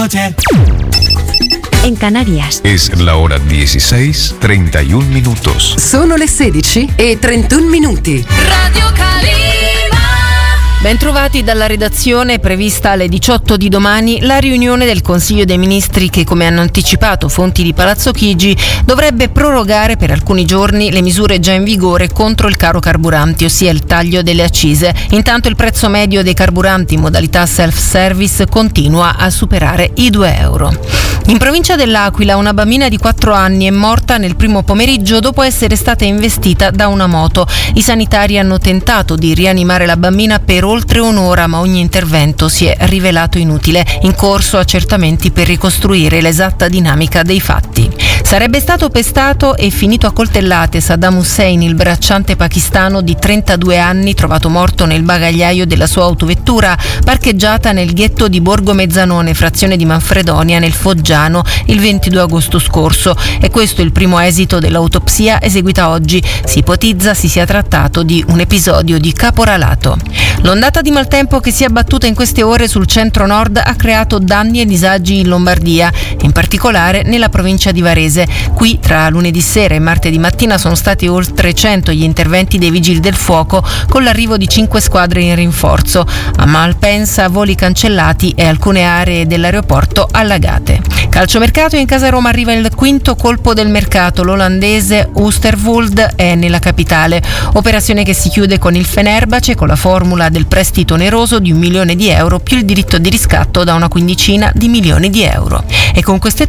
En Canarias. Es la hora 16:31 minutos. Sono le 16:31. Radio Calima. Bentrovati dalla redazione. Prevista alle 18 di domani la riunione del Consiglio dei Ministri che, come hanno anticipato fonti di Palazzo Chigi, dovrebbe prorogare per alcuni giorni le misure già in vigore contro il caro carburanti, ossia il taglio delle accise. Intanto il prezzo medio dei carburanti in modalità self-service continua a superare i 2 euro. In provincia dell'Aquila una bambina di 4 anni è morta nel primo pomeriggio dopo essere stata investita da una moto. I sanitari hanno tentato di rianimare la bambina per oltre un'ora, ma ogni intervento si è rivelato inutile. In corso accertamenti per ricostruire l'esatta dinamica dei fatti. Sarebbe stato pestato e finito a coltellate Saddam Hussein, il bracciante pakistano di 32 anni trovato morto nel bagagliaio della sua autovettura parcheggiata nel ghetto di Borgo Mezzanone, frazione di Manfredonia, nel Foggiano, il 22 agosto scorso. E questo è il primo esito dell'autopsia eseguita oggi. Si ipotizza si sia trattato di un episodio di caporalato. L'ondata di maltempo che si è abbattuta in queste ore sul centro-nord ha creato danni e disagi in Lombardia, in particolare nella provincia di Varese. Qui tra lunedì sera e martedì mattina sono stati oltre 100 gli interventi dei vigili del fuoco, con l'arrivo di 5 squadre in rinforzo. A Malpensa voli cancellati e alcune aree dell'aeroporto allagate. Calciomercato, in casa Roma arriva il quinto colpo del mercato. L'olandese Oosterwolde è nella capitale. Operazione che si chiude con il Fenerbahce con la formula del prestito oneroso di €1 milione più il diritto di riscatto da una quindicina di milioni di euro. E con queste